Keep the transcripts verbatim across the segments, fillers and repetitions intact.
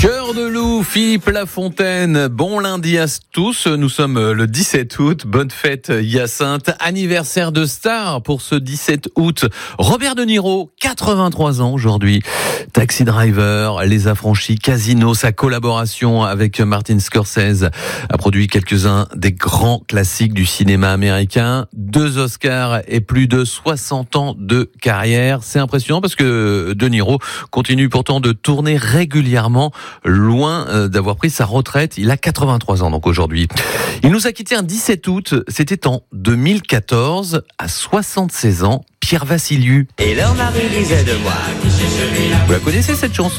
Cœur de loup, Philippe Lafontaine, bon lundi à tous, nous sommes le dix-sept août, bonne fête Hyacinthe, anniversaire de star pour ce dix-sept août, Robert De Niro, quatre-vingt-trois ans aujourd'hui, Taxi Driver, Les Affranchis, Casino, sa collaboration avec Martin Scorsese a produit quelques-uns des grands classiques du cinéma américain, deux Oscars et plus de soixante ans de carrière, c'est impressionnant parce que De Niro continue pourtant de tourner régulièrement, loin d'avoir pris sa retraite. Il a quatre-vingt-trois ans donc aujourd'hui. Il nous a quitté un dix-sept août, c'était en deux mille quatorze, à soixante-seize ans, Pierre Vassiliou. Et leur mari disait de moi. Vous la connaissez cette chanson ?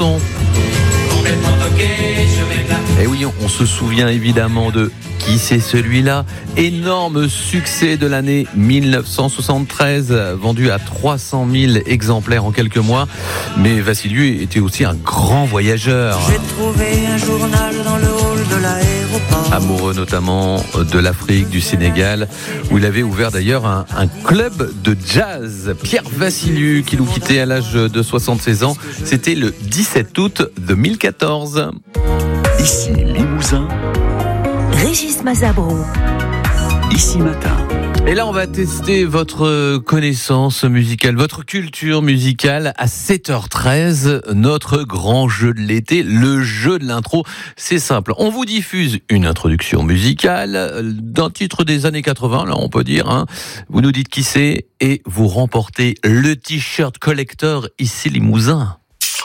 Eh oui, on se souvient évidemment de Qui c'est celui-là ? Énorme succès de l'année mille neuf cent soixante-treize, vendu à trois cent mille exemplaires en quelques mois. Mais Vassiliou était aussi un grand voyageur. J'ai trouvé un journal dans le hall de l'aéroport. Amoureux notamment de l'Afrique, du Sénégal, où il avait ouvert d'ailleurs un, un club de jazz. Pierre Vassiliou, qui nous quittait à l'âge de soixante-seize ans, c'était le dix-sept août deux mille quatorze. Ici Limousin, Régis Mazabro. Ici Matin. Et là, on va tester votre connaissance musicale, votre culture musicale à sept heures treize, notre grand jeu de l'été, le jeu de l'intro. C'est simple, on vous diffuse une introduction musicale d'un titre des années quatre-vingts, là on peut dire, hein. Vous nous dites qui c'est et vous remportez le t-shirt collector Ici Limousin.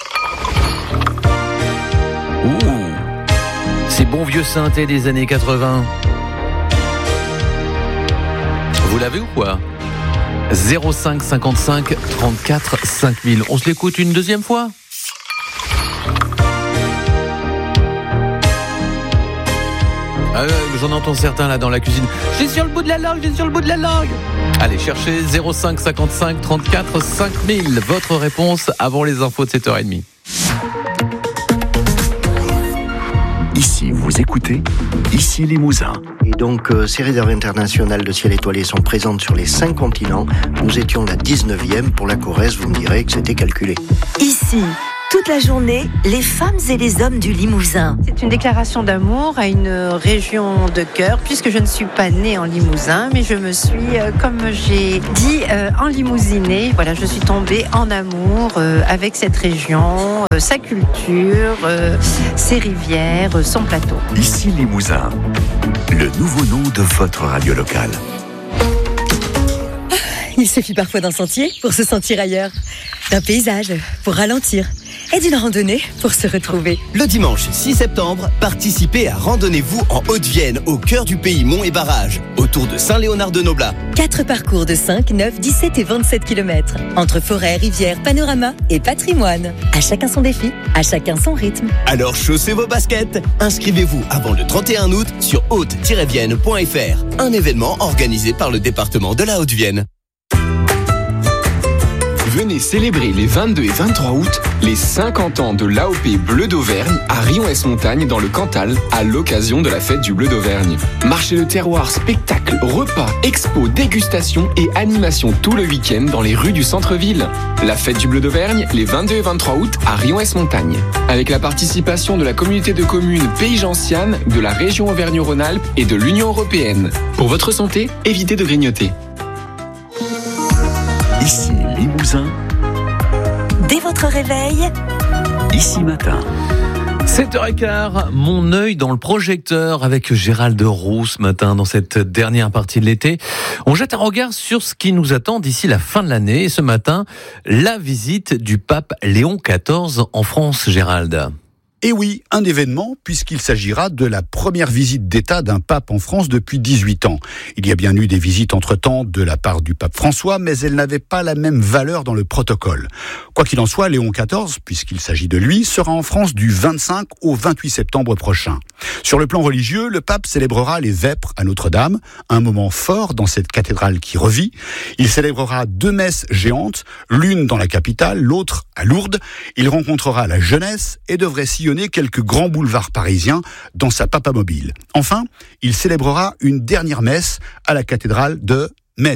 Ouh, ces bons vieux synthés des années quatre-vingts. Vous l'avez ou quoi ? zéro cinq cinquante-cinq trente-quatre cinq mille. On se l'écoute une deuxième fois ? Ah, j'en entends certains là dans la cuisine. J'ai sur le bout de la langue, j'ai sur le bout de la langue. Allez, cherchez zéro cinq cinquante-cinq trente-quatre cinq mille. Votre réponse avant les infos de sept heures trente. Ici, vous écoutez Ici Limousin. Et donc, euh, ces réserves internationales de ciel étoilé sont présentes sur les cinq continents. Nous étions la dix-neuvième pour la Corrèze, vous me direz que c'était calculé. Ici, toute la journée, les femmes et les hommes du Limousin. C'est une déclaration d'amour à une région de cœur, puisque je ne suis pas née en Limousin, mais je me suis, euh, comme j'ai dit, euh, enlimousinée. Voilà, je suis tombée en amour euh, avec cette région, euh, sa culture, euh, ses rivières, euh, son plateau. Ici Limousin, le nouveau nom de votre radio locale. Il suffit parfois d'un sentier pour se sentir ailleurs, d'un paysage pour ralentir et d'une randonnée pour se retrouver. Le dimanche six septembre, participez à Randonnez-vous en Haute-Vienne, au cœur du pays monts et barrages, autour de Saint-Léonard-de-Noblat. Quatre parcours de cinq, neuf, dix-sept et vingt-sept kilomètres, entre forêts, rivières, panorama et patrimoine. À chacun son défi, à chacun son rythme. Alors chaussez vos baskets. Inscrivez-vous avant le trente et un août sur haute tiret vienne point f r. Un événement organisé par le département de la Haute-Vienne. Venez célébrer les vingt-deux et vingt-trois août les cinquante ans de l'A O P Bleu d'Auvergne à Rion-Ès-Montagne dans le Cantal à l'occasion de la fête du Bleu d'Auvergne. Marché de terroir, spectacles, repas, expos, dégustations et animations tout le week-end dans les rues du centre-ville. La fête du Bleu d'Auvergne les vingt-deux et vingt-trois août à Rion-Ès-Montagne. Avec la participation de la communauté de communes Pays Gentiane, de la région Auvergne-Rhône-Alpes et de l'Union européenne. Pour votre santé, évitez de grignoter. Ici Limousin. Dès votre réveil, Ici Matin. sept heures quinze, mon œil dans le projecteur avec Gérald Roux ce matin dans cette dernière partie de l'été. On jette un regard sur ce qui nous attend d'ici la fin de l'année. Et ce matin, la visite du pape Léon quatorze en France, Gérald. Et oui, un événement, puisqu'il s'agira de la première visite d'État d'un pape en France depuis dix-huit ans. Il y a bien eu des visites entre-temps de la part du pape François, mais elles n'avaient pas la même valeur dans le protocole. Quoi qu'il en soit, Léon quatorze, puisqu'il s'agit de lui, sera en France du vingt-cinq au vingt-huit septembre prochain. Sur le plan religieux, le pape célébrera les Vêpres à Notre-Dame, un moment fort dans cette cathédrale qui revit. Il célébrera deux messes géantes, l'une dans la capitale, l'autre à Lourdes. Il rencontrera la jeunesse et devrait sillonner quelques grands boulevards parisiens dans sa papamobile. Enfin, il célébrera une dernière messe à la cathédrale de Metz. Ça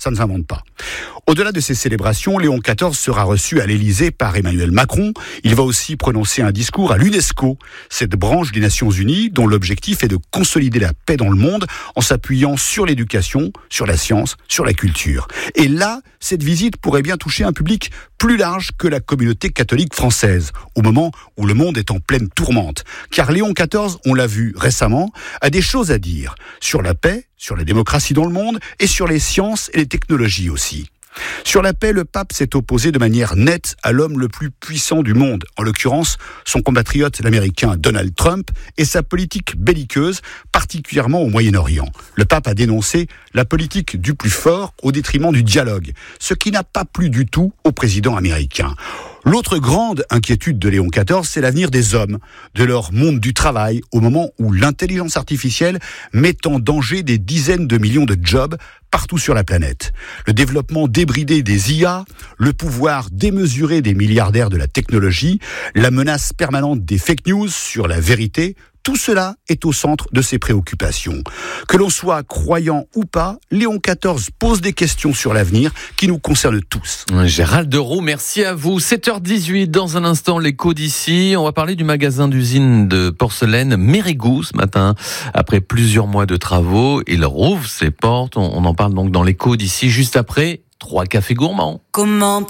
ça ne s'invente pas. Au-delà de ces célébrations, Léon quatorze sera reçu à l'Élysée par Emmanuel Macron. Il va aussi prononcer un discours à l'UNESCO, cette branche des Nations Unies dont l'objectif est de consolider la paix dans le monde en s'appuyant sur l'éducation, sur la science, sur la culture. Et là, cette visite pourrait bien toucher un public plus large que la communauté catholique française, au moment où le monde est en pleine tourmente. Car Léon quatorze, on l'a vu récemment, a des choses à dire sur la paix, sur la démocratie dans le monde et sur les sciences et les technologies aussi. Sur la paix, le pape s'est opposé de manière nette à l'homme le plus puissant du monde, en l'occurrence son compatriote l'américain Donald Trump et sa politique belliqueuse, particulièrement au Moyen-Orient. Le pape a dénoncé la politique du plus fort au détriment du dialogue, ce qui n'a pas plu du tout au président américain. L'autre grande inquiétude de Léon quatorze, c'est l'avenir des hommes, de leur monde du travail, au moment où l'intelligence artificielle met en danger des dizaines de millions de jobs partout sur la planète. Le développement débridé des I A, le pouvoir démesuré des milliardaires de la technologie, la menace permanente des fake news sur la vérité, tout cela est au centre de ses préoccupations. Que l'on soit croyant ou pas, Léon quatorze pose des questions sur l'avenir qui nous concernent tous. Gérald Deroux, merci à vous. sept heures dix-huit, dans un instant, l'écho d'ici. On va parler du magasin d'usine de porcelaine Mérigou ce matin. Après plusieurs mois de travaux, il rouvre ses portes. On en parle donc dans l'écho d'ici, juste après trois cafés gourmands. Comment